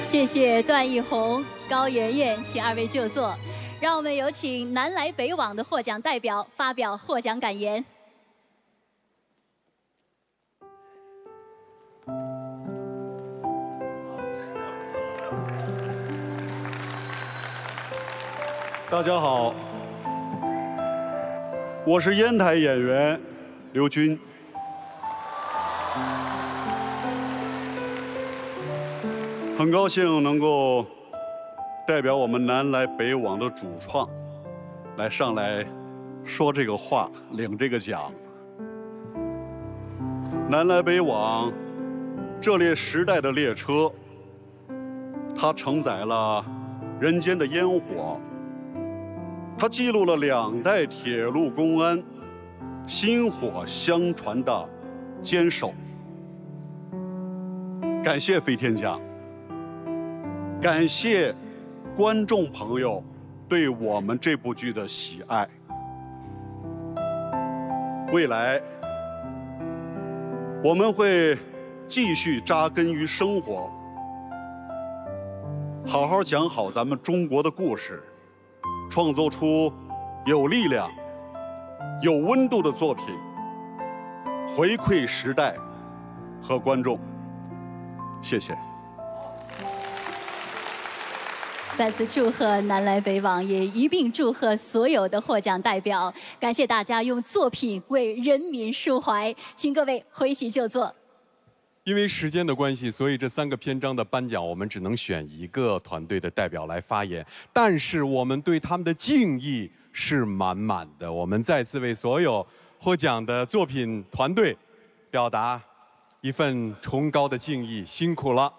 谢谢段奕宏、高圆圆，请二位就座。让我们有请南来北往的获奖代表发表获奖感言。 大家好，我是烟台演员刘军。很高兴能够代表我们南来北往的主创来上来说这个话，领这个奖。南来北往这列时代的列车，它承载了人间的烟火，它记录了2代铁路公安薪火相传的坚守。感谢飞天奖，感谢观众朋友对我们这部剧的喜爱。未来我们会继续扎根于生活，好好讲好咱们中国的故事，创作出有力量、有温度的作品，回馈时代和观众。谢谢。 再次祝贺南来北往，也一并祝贺所有的获奖代表。感谢大家用作品为人民抒怀，请各位回席就坐。 因为时间的关系，所以这3个篇章的颁奖，我们只能选1个团队的代表来发言。但是我们对他们的敬意是满满的。我们再次为所有获奖的作品团队表达一份崇高的敬意，辛苦了。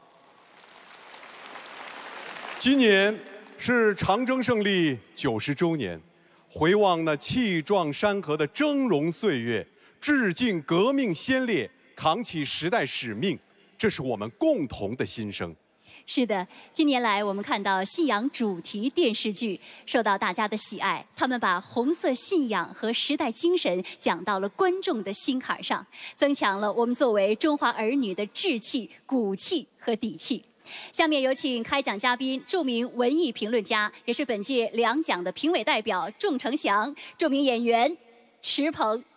今年是长征胜利90周年，回望那气壮山河的峥嵘岁月，致敬革命先烈，扛起时代使命，这是我们共同的心声。 是的，近年来我们看到信仰主题电视剧受到大家的喜爱，他们把红色信仰和时代精神讲到了观众的心坎上，增强了我们作为中华儿女的志气、骨气和底气。下面有请开讲嘉宾，著名文艺评论家，也是本届2奖的评委代表仲成祥，著名演员池鹏。